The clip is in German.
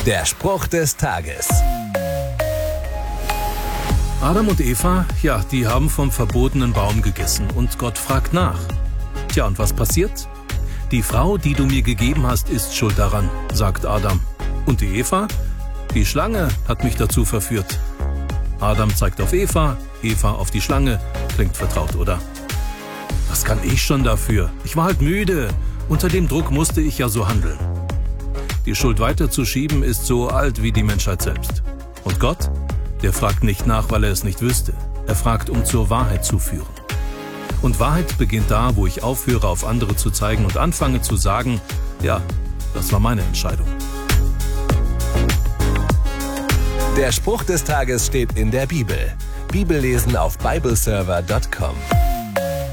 Der Spruch des Tages. Adam und Eva, die haben vom verbotenen Baum gegessen und Gott fragt nach. Tja, und was passiert? Die Frau, die du mir gegeben hast, ist schuld daran, sagt Adam. Und die Eva? Die Schlange hat mich dazu verführt. Adam zeigt auf Eva, Eva auf die Schlange. Klingt vertraut, oder? Was kann ich schon dafür? Ich war halt müde. Unter dem Druck musste ich ja so handeln. Die Schuld weiterzuschieben ist so alt wie die Menschheit selbst. Und Gott? Der fragt nicht nach, weil er es nicht wüsste. Er fragt, um zur Wahrheit zu führen. Und Wahrheit beginnt da, wo ich aufhöre, auf andere zu zeigen und anfange zu sagen, ja, das war meine Entscheidung. Der Spruch des Tages steht in der Bibel. Bibellesen auf bibleserver.com.